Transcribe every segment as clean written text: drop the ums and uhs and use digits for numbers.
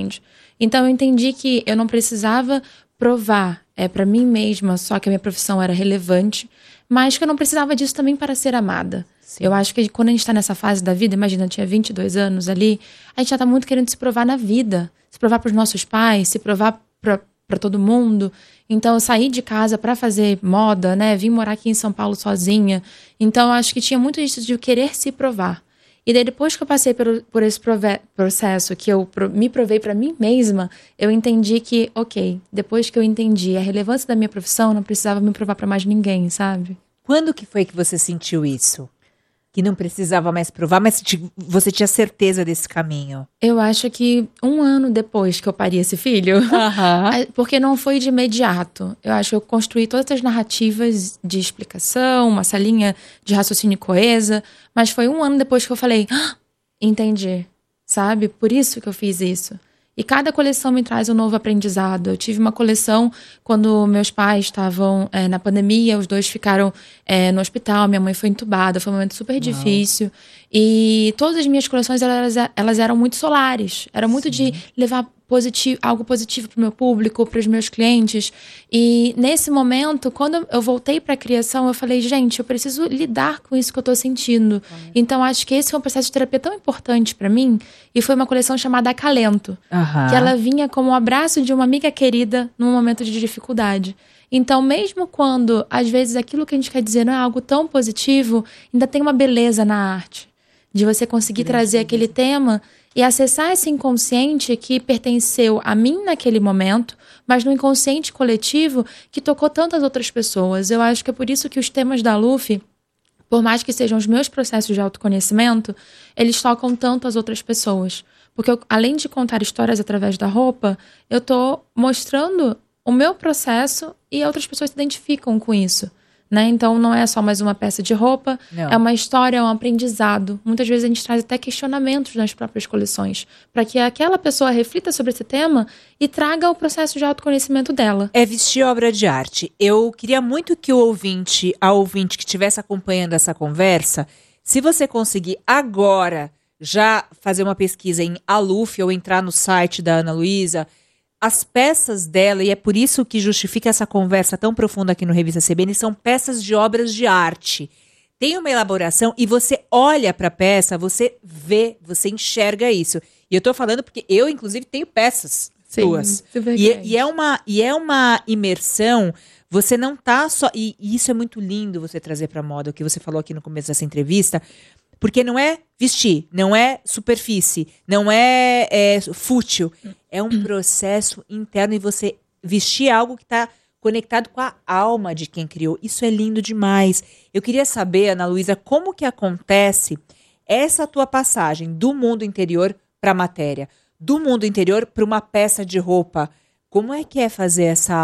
grande. Então eu entendi que eu não precisava provar para mim mesma só que a minha profissão era relevante, mas que eu não precisava disso também para ser amada. Sim. Eu acho que quando a gente está nessa fase da vida, imagina, eu tinha 22 anos ali, a gente já está muito querendo se provar na vida, se provar para os nossos pais, se provar para todo mundo. Então eu saí de casa para fazer moda, né? Vim morar aqui em São Paulo sozinha. Então eu acho que tinha muito isso de querer se provar. E daí depois que eu passei por esse processo, que eu me provei para mim mesma, eu entendi que, ok, depois que eu entendi a relevância da minha profissão, não precisava me provar para mais ninguém, sabe? Quando que foi que você sentiu isso? Que não precisava mais provar, mas você tinha certeza desse caminho? Eu acho que 1 ano depois que eu pari esse filho, porque não foi de imediato. Eu acho que eu construí todas as narrativas de explicação, uma salinha de raciocínio coesa, mas foi 1 ano depois que eu falei, entendi, sabe? Por isso que eu fiz isso. E cada coleção me traz um novo aprendizado. Eu tive uma coleção quando meus pais estavam na pandemia, os 2 ficaram no hospital, minha mãe foi entubada, foi um momento super difícil. E todas as minhas coleções, elas eram muito solares. Era muito de levar algo positivo para o meu público, para os meus clientes. E nesse momento, quando eu voltei para a criação, eu falei, gente, eu preciso lidar com isso que eu estou sentindo. Então, acho que esse foi um processo de terapia tão importante para mim. E foi uma coleção chamada Acalento. Que ela vinha como um abraço de uma amiga querida num momento de dificuldade. Então, mesmo quando, às vezes, aquilo que a gente quer dizer não é algo tão positivo, ainda tem uma beleza na arte. De você conseguir trazer aquele tema e acessar esse inconsciente que pertenceu a mim naquele momento, mas no inconsciente coletivo que tocou tantas outras pessoas. Eu acho que é por isso que os temas da Luffy, por mais que sejam os meus processos de autoconhecimento, eles tocam tanto as outras pessoas. Porque além de contar histórias através da roupa, eu estou mostrando o meu processo e outras pessoas se identificam com isso. Né? Então não é só mais uma peça de roupa, é uma história, é um aprendizado. Muitas vezes a gente traz até questionamentos nas próprias coleções, para que aquela pessoa reflita sobre esse tema e traga o processo de autoconhecimento dela. É vestir obra de arte. Eu queria muito que a ouvinte que estivesse acompanhando essa conversa, se você conseguir agora já fazer uma pesquisa em Luffy ou entrar no site da Ana Luísa, as peças dela, e é por isso que justifica essa conversa tão profunda aqui no Revista CBN, são peças de obras de arte. Tem uma elaboração e você olha para a peça, você vê, você enxerga isso. E eu tô falando porque eu, inclusive, tenho peças tuas. E é uma imersão, você não tá só... E isso é muito lindo você trazer para moda, o que você falou aqui no começo dessa entrevista, porque não é vestir, não é superfície, não é fútil. É um processo interno e você vestir algo que está conectado com a alma de quem criou. Isso é lindo demais. Eu queria saber, Ana Luísa, como que acontece essa tua passagem do mundo interior para a matéria, do mundo interior para uma peça de roupa. Como é que é fazer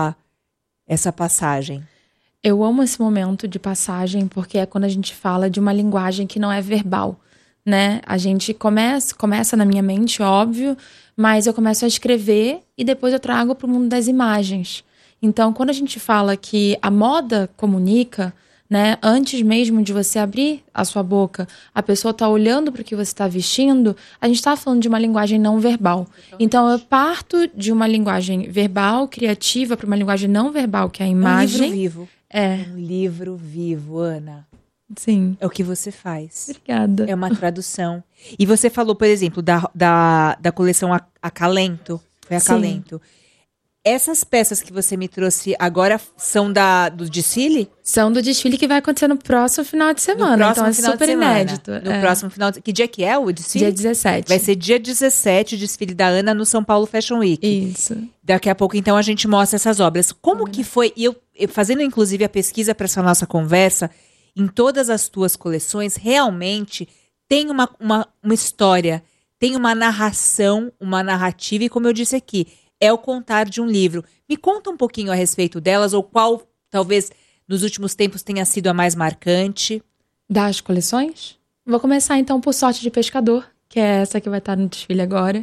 essa passagem? Eu amo esse momento de passagem porque é quando a gente fala de uma linguagem que não é verbal, né? A gente começa na minha mente, óbvio, mas eu começo a escrever e depois eu trago para o mundo das imagens. Então, quando a gente fala que a moda comunica, né? Antes mesmo de você abrir a sua boca, a pessoa está olhando para o que você está vestindo, a gente está falando de uma linguagem não verbal. Então, eu parto de uma linguagem verbal, criativa, para uma linguagem não verbal, que é a imagem. Um livro vivo. Um livro vivo, Ana. Sim. É o que você faz. Obrigada. É uma tradução. E você falou, por exemplo, da coleção Acalento. Foi Acalento. Sim. Essas peças que você me trouxe agora são do desfile? São do desfile que vai acontecer no próximo final de semana. Então é super inédito. No próximo final de... Que dia que é o desfile? Dia 17. Vai ser dia 17, o desfile da Ana no São Paulo Fashion Week. Isso. Daqui a pouco, então, a gente mostra essas obras. Como que foi... E eu fazendo, inclusive, a pesquisa para essa nossa conversa, em todas as tuas coleções, realmente tem uma história, tem uma narração, uma narrativa, e como eu disse aqui, é o contar de um livro. Me conta um pouquinho a respeito delas, ou qual, talvez, nos últimos tempos tenha sido a mais marcante. Das coleções? Vou começar, então, por Sorte de Pescador, que é essa que vai estar no desfile agora.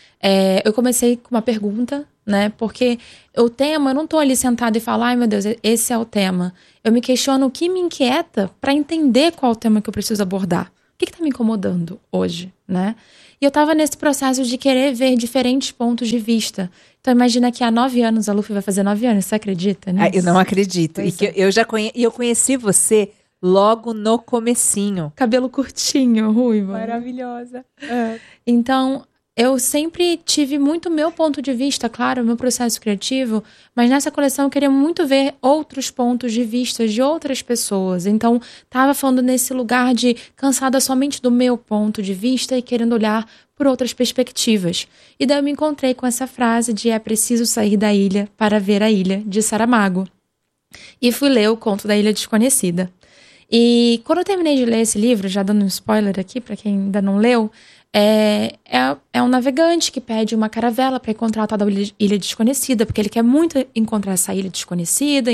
Eu comecei com uma pergunta, né? Porque o tema, eu não estou ali sentada e falo, ai meu Deus, esse é o tema. Eu me questiono o que me inquieta para entender qual é o tema que eu preciso abordar. que tá me incomodando hoje, né? E eu tava nesse processo de querer ver diferentes pontos de vista. Então imagina que há 9 anos, a Luffy vai fazer 9 anos, você acredita nisso? Eu não acredito. Eu conheci você logo no comecinho. Cabelo curtinho, ruiva. Maravilhosa. Então, eu sempre tive muito meu ponto de vista, claro, meu processo criativo, mas nessa coleção eu queria muito ver outros pontos de vista de outras pessoas. Então, tava falando nesse lugar de cansada somente do meu ponto de vista e querendo olhar por outras perspectivas. E daí eu me encontrei com essa frase de é preciso sair da ilha para ver a ilha, de Saramago. E fui ler o Conto da Ilha Desconhecida. E quando eu terminei de ler esse livro, já dando um spoiler aqui para quem ainda não leu, é um navegante que pede uma caravela para encontrar a tal da ilha desconhecida, porque ele quer muito encontrar essa ilha desconhecida,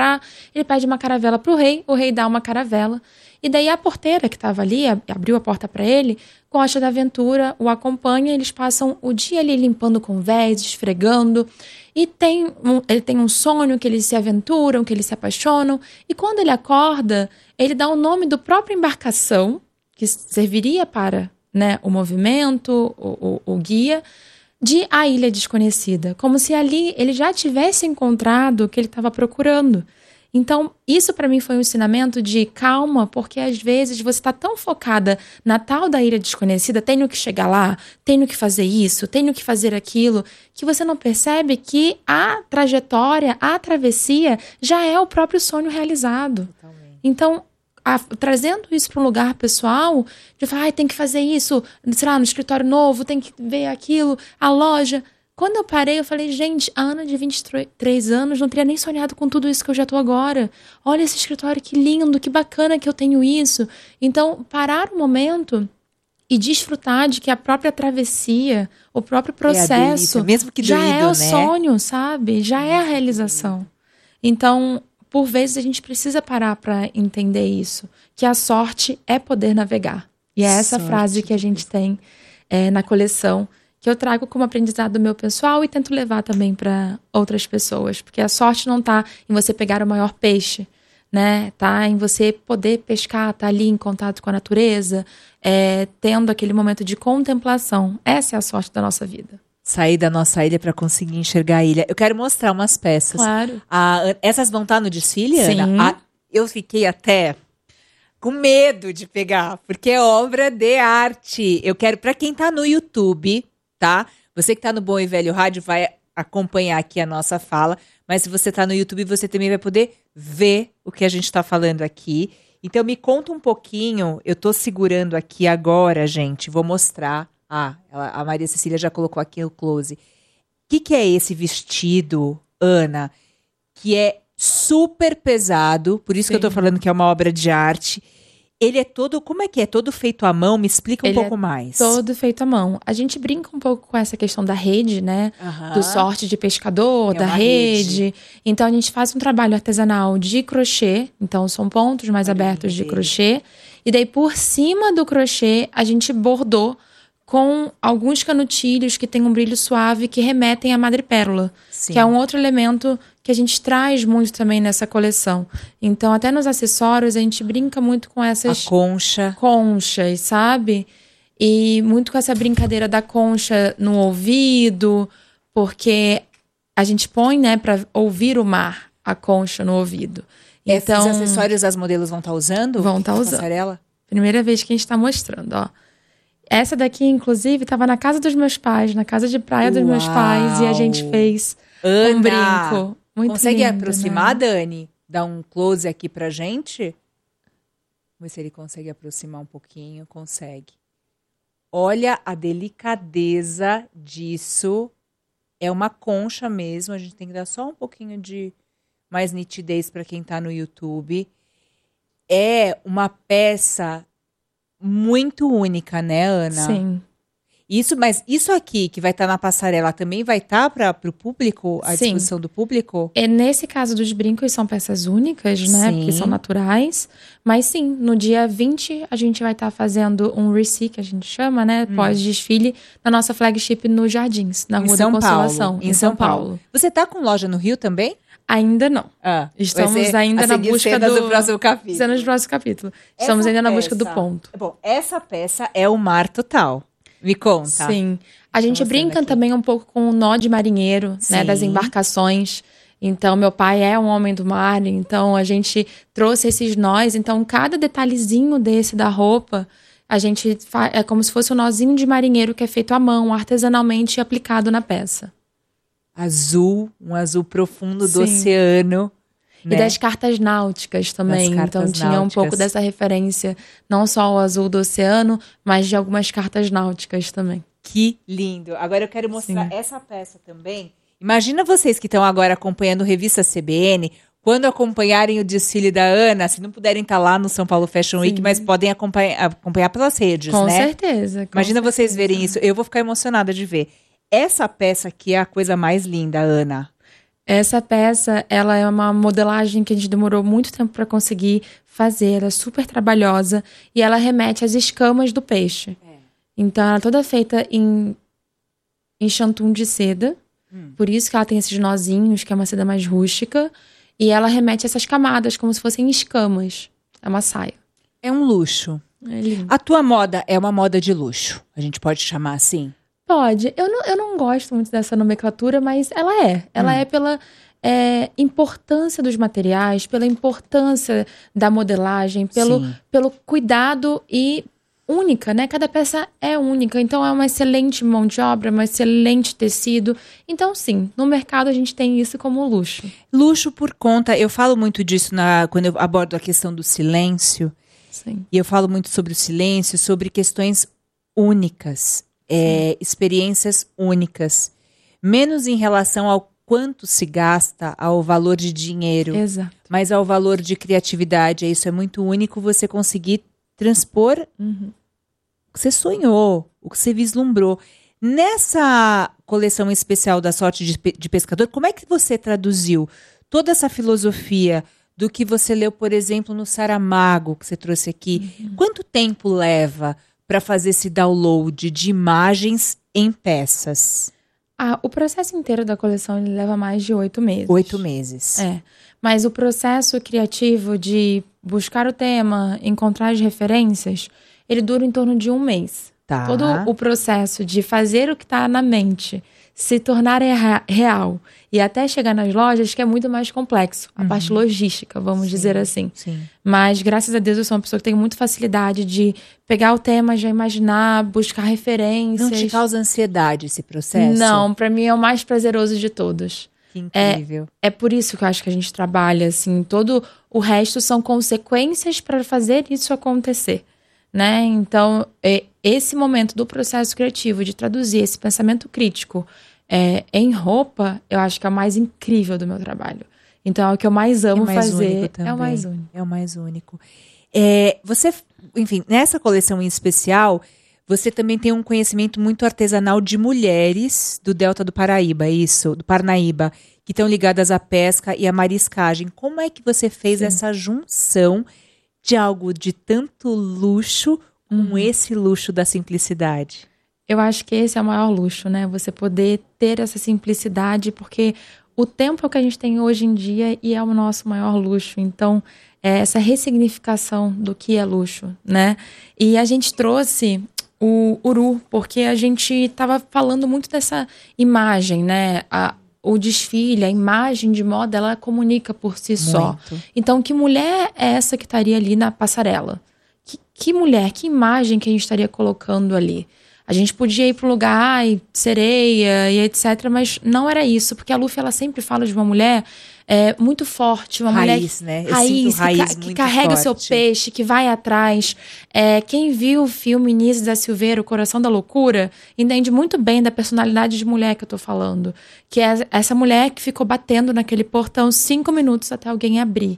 ele pede uma caravela para o rei dá uma caravela, e daí a porteira que estava ali, abriu a porta para ele, gosta da aventura, o acompanha, eles passam o dia ali limpando convés, esfregando, e ele tem um sonho que eles se aventuram, que eles se apaixonam, e quando ele acorda, ele dá o nome do própria embarcação, que serviria para, né, o movimento, o guia, de A Ilha Desconhecida. Como se ali ele já tivesse encontrado o que ele estava procurando. Então, isso para mim foi um ensinamento de calma, porque às vezes você está tão focada na tal da ilha desconhecida, tenho que chegar lá, tenho que fazer isso, tenho que fazer aquilo, que você não percebe que a trajetória, a travessia, já é o próprio sonho realizado. Totalmente. Então, trazendo isso para um lugar pessoal, de falar, tem que fazer isso, sei lá, no escritório novo, tem que ver aquilo, a loja. Quando eu parei, eu falei, gente, a Ana de 23 anos não teria nem sonhado com tudo isso que eu já tô agora. Olha esse escritório, que lindo, que bacana que eu tenho isso. Então, parar um momento e desfrutar de que a própria travessia, o próprio processo, mesmo que já doído, é o né? sonho, sabe? Já é a realização. Então, por vezes, a gente precisa parar para entender isso, que a sorte é poder navegar. E é essa frase que a gente tem na coleção, que eu trago como aprendizado meu pessoal e tento levar também para outras pessoas. Porque a sorte não está em você pegar o maior peixe, né? Tá em você poder pescar, tá ali em contato com a natureza, tendo aquele momento de contemplação. Essa é a sorte da nossa vida. Sair da nossa ilha para conseguir enxergar a ilha. Eu quero mostrar umas peças. Claro. Essas vão estar no desfile, Sim. Ana? Eu fiquei até com medo de pegar, porque é obra de arte. Eu quero, para quem tá no YouTube, tá? Você que tá no Bom e Velho Rádio vai acompanhar aqui a nossa fala, mas se você tá no YouTube, você também vai poder ver o que a gente tá falando aqui. Então me conta um pouquinho, eu tô segurando aqui agora, gente, vou mostrar. A Maria Cecília já colocou aqui o close. O que é esse vestido, Ana? Que é super pesado, por isso que eu tô falando que é uma obra de arte. Ele é todo, como é que é? Todo feito à mão? Me explica um pouco mais. Todo feito à mão. A gente brinca um pouco com essa questão da rede, né? Do sorte de pescador, da rede. Então, a gente faz um trabalho artesanal de crochê. Então, são pontos mais abertos de crochê. E daí, por cima do crochê, a gente bordou com alguns canutilhos que tem um brilho suave que remetem à madrepérola. Sim. Que é um outro elemento que a gente traz muito também nessa coleção. Então, até nos acessórios, a gente brinca muito com essas... A concha. Conchas, sabe? E muito com essa brincadeira da concha no ouvido, porque a gente põe, né, para ouvir o mar, a concha no ouvido. Então, esses acessórios as modelos vão estar usando? Vão estar usando. Passarela? Primeira vez que a gente está mostrando, ó. Essa daqui, inclusive, estava na casa dos meus pais, na casa de praia dos meus pais, e a gente fez Ana, um brinco. Muito consegue lindo, aproximar, né? Dani? Dar um close aqui pra gente? Vamos ver se ele consegue aproximar um pouquinho. Consegue. Olha a delicadeza disso. É uma concha mesmo. A gente tem que dar só um pouquinho de mais nitidez para quem tá no YouTube. É uma peça muito única, né, Ana? Sim. Mas isso aqui, que vai estar na passarela, também vai estar para o público, à Sim. disposição do público? Nesse caso dos brincos, são peças únicas, né? Sim. Porque são naturais. Mas sim, no dia 20, a gente vai estar fazendo um REC, que a gente chama, né? Pós-desfile, na nossa flagship no Jardins, na Rua da Consolação, em São Paulo. Você tá com loja no Rio também? Ainda não. Estamos ainda na busca do próximo capítulo. Cenas do próximo capítulo. Estamos ainda na busca do ponto. Bom, essa peça é o mar total. Me conta. Sim. A gente brinca também um pouco com o nó de marinheiro, né? Das embarcações. Então, meu pai é um homem do mar, então a gente trouxe esses nós. Então, cada detalhezinho desse da roupa, a gente é como se fosse um nozinho de marinheiro que é feito à mão, artesanalmente aplicado na peça. Um azul profundo do oceano. E das cartas náuticas também. Então tinha um pouco dessa referência, não só o azul do oceano, mas de algumas cartas náuticas também. Que lindo! Agora eu quero mostrar essa peça também. Imagina vocês que estão agora acompanhando Revista CBN, quando acompanharem o desfile da Ana, se não puderem estar lá no São Paulo Fashion Week, mas podem acompanhar pelas redes, com né? Certeza. Imagina vocês verem isso. Eu vou ficar emocionada de ver. Essa peça aqui é a coisa mais linda, Ana. Essa peça, ela é uma modelagem que a gente demorou muito tempo para conseguir fazer. Ela é super trabalhosa e ela remete às escamas do peixe. Então, ela é toda feita em shantung de seda. Por isso que ela tem esses nozinhos, que é uma seda mais rústica. E ela remete a essas camadas, como se fossem escamas. É uma saia. É um luxo. É lindo. A tua moda é uma moda de luxo. A gente pode chamar assim? Pode. Eu não gosto muito dessa nomenclatura, mas ela é. Ela é pela importância dos materiais, pela importância da modelagem, pelo cuidado e única, né? Cada peça é única. Então, é uma excelente mão de obra, um excelente tecido. Então, sim, no mercado a gente tem isso como luxo. Luxo por conta... Eu falo muito disso quando eu abordo a questão do silêncio. Sim. E eu falo muito sobre o silêncio, sobre questões únicas. Experiências únicas. Menos em relação ao quanto se gasta, ao valor de dinheiro. Exato. Mas ao valor de criatividade. Isso é muito único, você conseguir transpor o que você sonhou, o que você vislumbrou. Nessa coleção especial da Sorte de Pescador, como é que você traduziu toda essa filosofia do que você leu, por exemplo, no Saramago, que você trouxe aqui? Quanto tempo leva para fazer esse download de imagens em peças? O processo inteiro da coleção ele leva mais de 8 meses. 8 meses. Mas o processo criativo de buscar o tema, encontrar as referências, ele dura em torno de 1 mês. Tá. Todo o processo de fazer o que está na mente se tornar real e até chegar nas lojas, que é muito mais complexo. A parte logística, vamos dizer assim. Sim. Mas, graças a Deus, eu sou uma pessoa que tem muita facilidade de pegar o tema, já imaginar, buscar referências. Não te causa ansiedade esse processo? Não, pra mim é o mais prazeroso de todos. Que incrível. É por isso que eu acho que a gente trabalha, assim, todo o resto são consequências para fazer isso acontecer, né? Então, esse momento do processo criativo, de traduzir esse pensamento crítico em roupa, eu acho que é o mais incrível do meu trabalho. Então, é o que eu mais amo fazer. É o mais único. É o mais único. Você, enfim, nessa coleção em especial, você também tem um conhecimento muito artesanal de mulheres do Delta do Paraíba, do Parnaíba, que estão ligadas à pesca e à mariscagem. Como é que você fez essa junção de algo de tanto luxo com esse luxo da simplicidade? Eu acho que esse é o maior luxo, né? Você poder ter essa simplicidade, porque o tempo que a gente tem hoje em dia e é o nosso maior luxo. Então, essa ressignificação do que é luxo, né? E a gente trouxe o Uru, porque a gente estava falando muito dessa imagem, né? O desfile, a imagem de moda, ela comunica por si só. Então, que mulher é essa que estaria ali na passarela? Que mulher, que imagem que a gente estaria colocando ali? A gente podia ir para um lugar, sereia e etc., mas não era isso, porque a Luffy, ela sempre fala de uma mulher muito forte, uma raiz, mulher né? Raiz que carrega o seu peixe, que vai atrás. Quem viu o filme Nise da Silveira, O Coração da Loucura, entende muito bem da personalidade de mulher que eu tô falando, que é essa mulher que ficou batendo naquele portão 5 minutos até alguém abrir.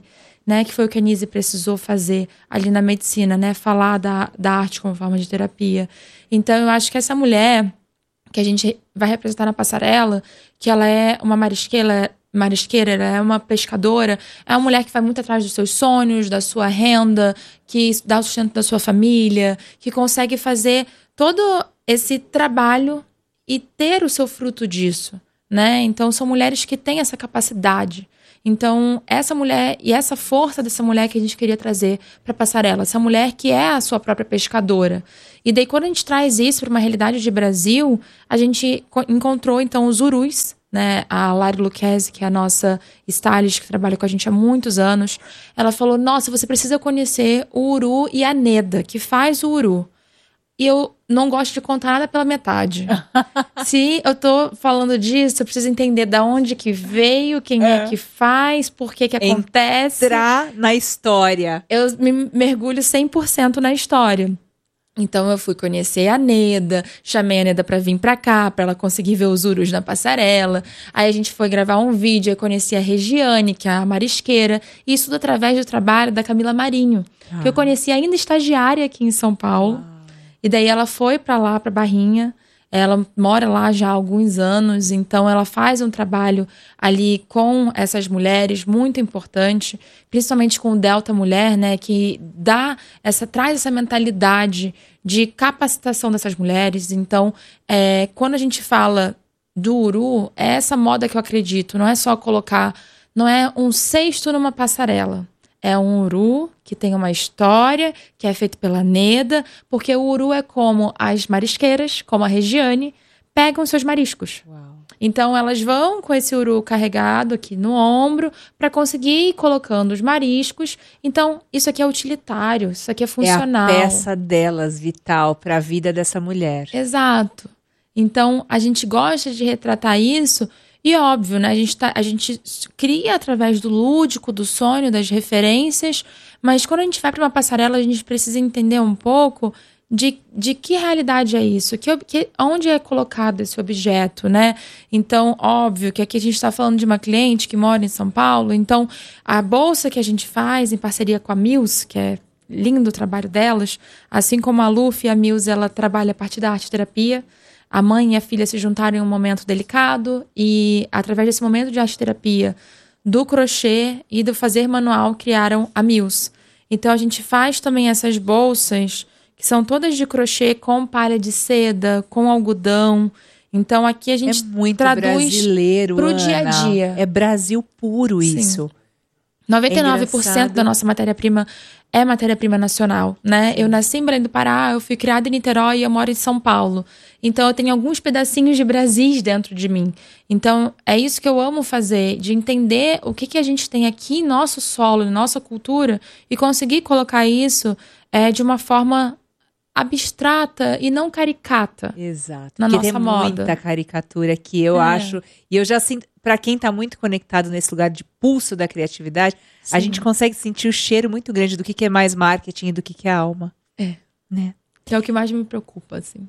né? Que foi o que a Nise precisou fazer ali na medicina, né? Falar da arte como forma de terapia. Então, eu acho que essa mulher que a gente vai representar na passarela, que ela é uma marisqueira, ela é uma pescadora, é uma mulher que vai muito atrás dos seus sonhos, da sua renda, que dá o sustento da sua família, que consegue fazer todo esse trabalho e ter o seu fruto disso, né? Então, são mulheres que têm essa capacidade. Então, essa mulher e essa força dessa mulher que a gente queria trazer para a passarela, essa mulher que é a sua própria pescadora. E daí, quando a gente traz isso para uma realidade de Brasil, a gente encontrou, então, os urus, né? A Lari Lucchesi, que é a nossa stylist, que trabalha com a gente há muitos anos, ela falou, nossa, você precisa conhecer o uru e a Neda, que faz o uru. E eu não gosto de contar nada pela metade. Se eu tô falando disso, eu preciso entender de onde que veio, quem é que faz, por que acontece. Entrar na história. Eu me mergulho 100% na história. Então eu fui conhecer a Neda, chamei a Neda pra vir pra cá, pra ela conseguir ver os urus na passarela. Aí a gente foi gravar um vídeo, eu conheci a Regiane, que é a marisqueira. E isso tudo através do trabalho da Camila Marinho, que eu conheci ainda estagiária aqui em São Paulo. E daí ela foi pra lá, pra Barrinha. Ela mora lá já há alguns anos, então ela faz um trabalho ali com essas mulheres muito importante, principalmente com o Delta Mulher, né, que traz essa mentalidade de capacitação dessas mulheres. Então, quando a gente fala do uru, é essa moda que eu acredito, não é só colocar, não é um cesto numa passarela. É um uru que tem uma história, que é feito pela Neda, porque o uru é como as marisqueiras, como a Regiane, pegam seus mariscos. Uau. Então, elas vão com esse uru carregado aqui no ombro para conseguir ir colocando os mariscos. Então, isso aqui é utilitário, isso aqui é funcional. É a peça delas, vital, para a vida dessa mulher. Exato. Então, a gente gosta de retratar isso. E óbvio, né? A gente cria através do lúdico, do sonho, das referências, mas quando a gente vai para uma passarela, a gente precisa entender um pouco de que realidade é isso, onde é colocado esse objeto, né? Então, óbvio que aqui a gente está falando de uma cliente que mora em São Paulo, então a bolsa que a gente faz em parceria com a Mills, que é lindo o trabalho delas, assim como a Luffy, a Mills, ela trabalha a partir da arte-terapia. A mãe e a filha se juntaram em um momento delicado e, através desse momento de arte-terapia, do crochê e do fazer manual, criaram a Mills. Então, a gente faz também essas bolsas, que são todas de crochê, com palha de seda, com algodão. Então, aqui a gente traduz para o dia a dia. É Brasil puro isso. 99% da nossa matéria-prima é matéria-prima nacional, né? Eu nasci em Belém do Pará, eu fui criada em Niterói e eu moro em São Paulo. Então, eu tenho alguns pedacinhos de Brasis dentro de mim. Então, é isso que eu amo fazer, de entender o que a gente tem aqui em nosso solo, em nossa cultura, e conseguir colocar isso de uma forma abstrata e não caricata. Exato. Na nossa moda. Tem muita caricatura que eu acho, e eu já sinto, para quem está muito conectado nesse lugar de pulso da criatividade, sim, a gente consegue sentir o cheiro muito grande do que é mais marketing e do que é alma. Né? Que é o que mais me preocupa, assim.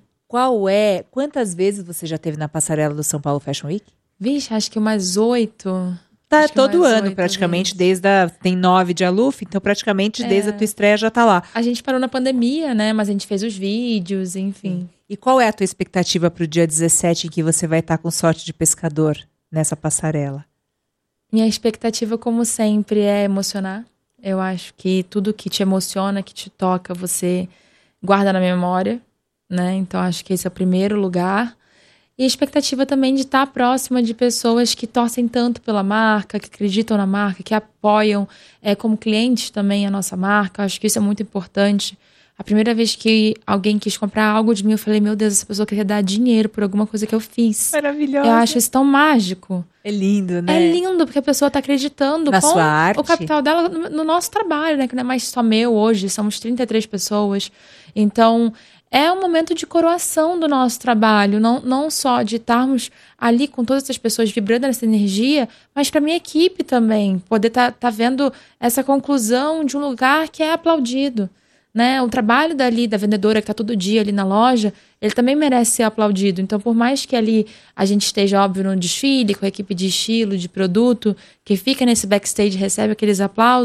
Quantas vezes você já esteve na passarela do São Paulo Fashion Week? Vixe, acho que umas 8. Tá todo ano, praticamente, tem 9 de Aluf, então praticamente desde a tua estreia já tá lá. A gente parou na pandemia, né? Mas a gente fez os vídeos, enfim. E qual é a tua expectativa pro dia 17 em que você vai estar com sorte de pescador nessa passarela? Minha expectativa, como sempre, é emocionar. Eu acho que tudo que te emociona, que te toca, você guarda na memória, né? Então, acho que esse é o primeiro lugar. E a expectativa também de estar próxima de pessoas que torcem tanto pela marca, que acreditam na marca, que apoiam como clientes também a nossa marca. Acho que isso é muito importante. A primeira vez que alguém quis comprar algo de mim, eu falei, meu Deus, essa pessoa queria dar dinheiro por alguma coisa que eu fiz. Maravilhoso. Eu acho isso tão mágico. É lindo, né? É lindo, porque a pessoa está acreditando na sua arte, o capital dela no nosso trabalho, né? Que não é mais só meu hoje, somos 33 pessoas. Então, é um momento de coroação do nosso trabalho, não só de estarmos ali com todas essas pessoas vibrando nessa energia, mas para minha equipe também, poder tá vendo essa conclusão de um lugar que é aplaudido, né? O trabalho da vendedora que está todo dia ali na loja, ele também merece ser aplaudido. Então, por mais que ali a gente esteja, óbvio, no desfile, com a equipe de estilo, de produto, que fica nesse backstage e recebe aqueles aplausos,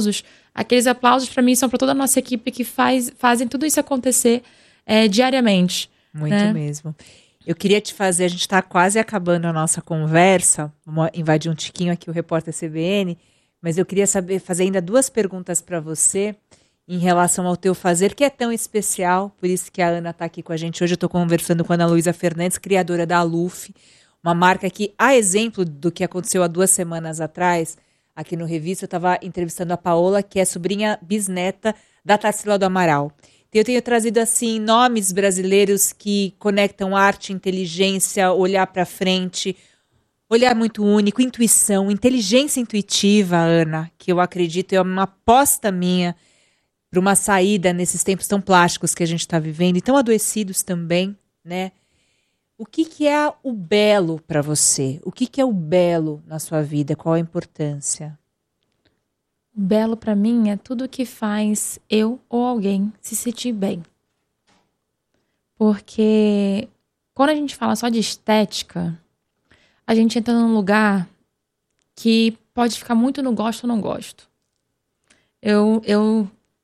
Aqueles aplausos, para mim, são para toda a nossa equipe que fazem tudo isso acontecer diariamente. Muito mesmo. Eu queria te fazer, a gente está quase acabando a nossa conversa, vamos invadir um tiquinho aqui o Repórter CBN, mas eu queria fazer ainda 2 perguntas para você em relação ao teu fazer, que é tão especial, por isso que a Ana está aqui com a gente hoje. Eu estou conversando com a Ana Luísa Fernandes, criadora da Aluf, uma marca que, a exemplo do que aconteceu há 2 semanas atrás, aqui no Revista, eu estava entrevistando a Paola, que é sobrinha bisneta da Tarsila do Amaral. Eu tenho trazido, assim, nomes brasileiros que conectam arte, inteligência, olhar para frente, olhar muito único, intuição, inteligência intuitiva, Ana, que eu acredito é uma aposta minha para uma saída nesses tempos tão plásticos que a gente está vivendo e tão adoecidos também, né? O que é o belo para você? O que é o belo na sua vida? Qual a importância? Belo para mim é tudo que faz eu ou alguém se sentir bem. Porque quando a gente fala só de estética, a gente entra num lugar que pode ficar muito no gosto ou não gosto. Eu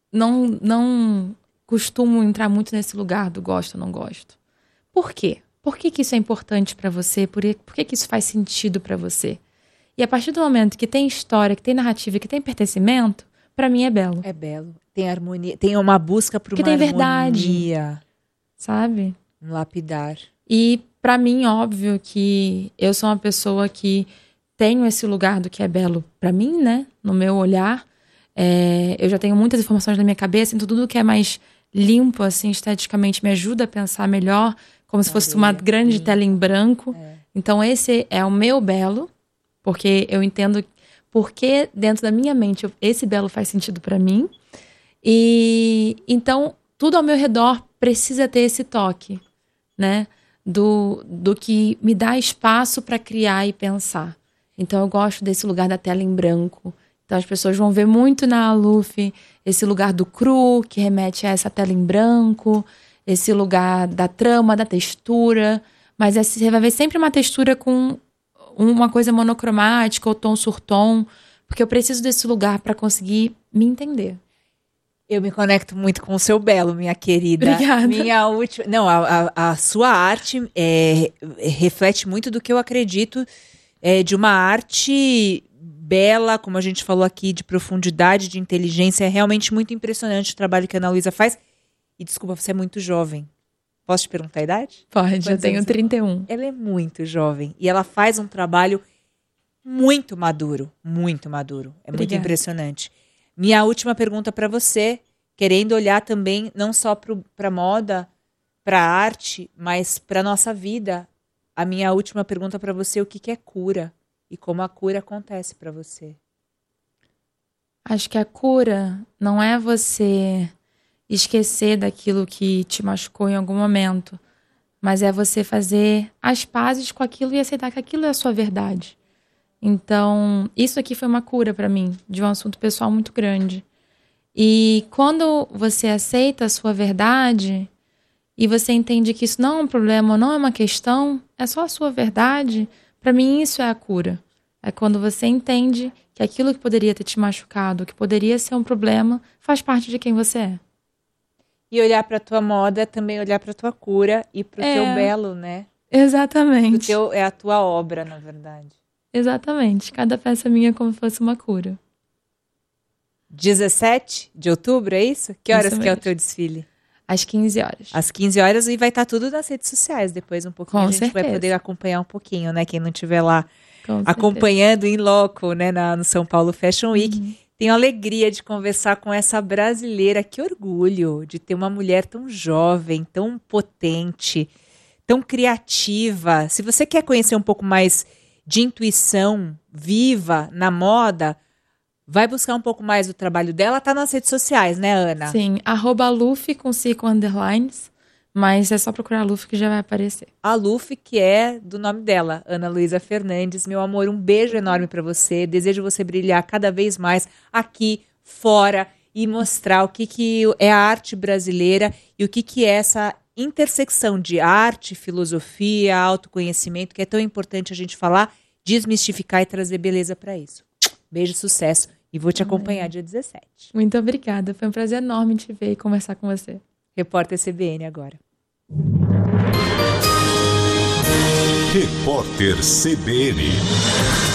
não costumo entrar muito nesse lugar do gosto ou não gosto. Por quê? Por que isso é importante para você? Por que isso faz sentido para você? E a partir do momento que tem história, que tem narrativa, que tem pertencimento, para mim é belo. É belo. Tem harmonia, tem uma busca por uma tem harmonia. Verdade, sabe? Um lapidar. E para mim, óbvio que eu sou uma pessoa que tenho esse lugar do que é belo para mim, né? No meu olhar. Eu já tenho muitas informações na minha cabeça, então tudo que é mais limpo, assim, esteticamente, me ajuda a pensar melhor, como se fosse uma grande tela em branco. Então esse é o meu belo. Porque eu entendo porque dentro da minha mente esse belo faz sentido para mim. E então tudo ao meu redor precisa ter esse toque, né? Do que me dá espaço para criar e pensar. Então eu gosto desse lugar da tela em branco. Então as pessoas vão ver muito na Aluf esse lugar do cru, que remete a essa tela em branco, esse lugar da trama, da textura. Mas você vai ver sempre uma textura com uma coisa monocromática ou tom sur tom, porque eu preciso desse lugar para conseguir me entender. Eu me conecto muito com o seu belo, minha querida. Obrigada. Minha última... Não, a sua arte reflete muito do que eu acredito de uma arte bela, como a gente falou aqui, de profundidade, de inteligência. É realmente muito impressionante o trabalho que a Ana Luísa faz. E desculpa, você é muito jovem. Posso te perguntar a idade? Pode, eu tenho 31. Ela é muito jovem e ela faz um trabalho muito maduro, muito maduro. É muito impressionante. Minha última pergunta para você, querendo olhar também não só para moda, para arte, mas para nossa vida. A minha última pergunta para você, o que é cura e como a cura acontece para você? Acho que a cura não é você esquecer daquilo que te machucou em algum momento, mas é você fazer as pazes com aquilo e aceitar que aquilo é a sua verdade. Então, isso aqui foi uma cura para mim, de um assunto pessoal muito grande. E quando você aceita a sua verdade e você entende que isso não é um problema, não é uma questão, é só a sua verdade, para mim isso é a cura. É quando você entende que aquilo que poderia ter te machucado, que poderia ser um problema, faz parte de quem você é. E olhar para tua moda é também olhar para tua cura e para o teu belo, né? Exatamente. É a tua obra, na verdade. Exatamente. Cada peça minha é como se fosse uma cura. 17 de outubro, é isso? Que horas Isso que é o mesmo. teu desfile? Às 15 horas. Às 15 horas e vai estar tudo nas redes sociais. Depois um pouquinho Com a gente vai certeza. poder acompanhar um pouquinho, né? Quem não estiver lá Com acompanhando em loco, né? No São Paulo Fashion Week. Tenho a alegria de conversar com essa brasileira. Que orgulho de ter uma mulher tão jovem, tão potente, tão criativa. Se você quer conhecer um pouco mais de intuição viva na moda, vai buscar um pouco mais do trabalho dela. Tá nas redes sociais, né, Ana? Sim, @Luf com 5 underlines, mas é só procurar Luf que já vai aparecer. A Luf, que é do nome dela, Ana Luísa Fernandes. Meu amor, um beijo enorme para você. Desejo você brilhar cada vez mais aqui, fora, e mostrar o que é a arte brasileira e o que é essa intersecção de arte, filosofia, autoconhecimento, que é tão importante a gente falar, desmistificar e trazer beleza para isso. Beijo, sucesso E vou te acompanhar dia 17. Muito obrigada. Foi um prazer enorme te ver e conversar com você. Repórter CBN agora. Repórter CBN.